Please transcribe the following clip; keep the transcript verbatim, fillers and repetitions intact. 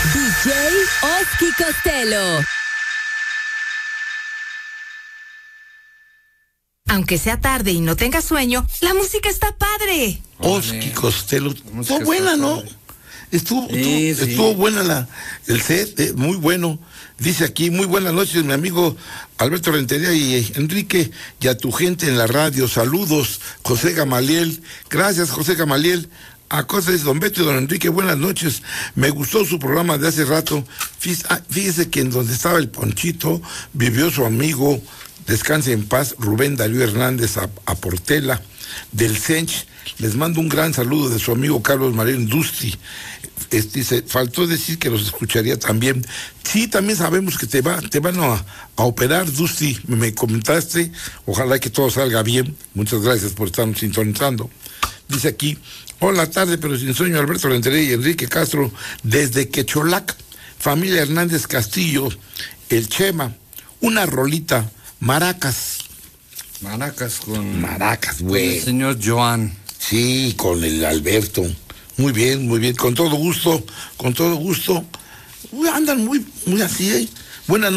D J Oski Costello. Aunque sea tarde y no tengas sueño, la música está padre. Oski Costello. Estuvo buena, ¿no? Estuvo, sí, estuvo, sí. estuvo buena la, el set, eh, muy bueno. Dice aquí, muy buenas noches, mi amigo Alberto Rentería y Enrique, y a tu gente en la radio. Saludos, José Gamaliel. Gracias, José Gamaliel. A cosas de don Beto y don Enrique, buenas noches. Me gustó su programa de hace rato. Fíjese que en donde estaba el Ponchito vivió su amigo, descanse en paz, Rubén Darío Hernández a, a Portela, del Sench. Les mando un gran saludo de su amigo Carlos María Dusti. Este, dice, faltó decir que los escucharía también. Sí, también sabemos que te va, te van a, a operar, Dusti, me comentaste. Ojalá que todo salga bien. Muchas gracias por estarnos sintonizando. Dice aquí, hola tarde, pero sin sueño, Alberto Rentería y Enrique Castro, desde Quecholac, familia Hernández Castillo, el Chema, una rolita, Maracas. Maracas con... Maracas, güey. El señor Joan. Sí, con el Alberto. Muy bien, muy bien, con todo gusto, con todo gusto. Uy, andan muy, muy así, ¿eh? Buenas noches.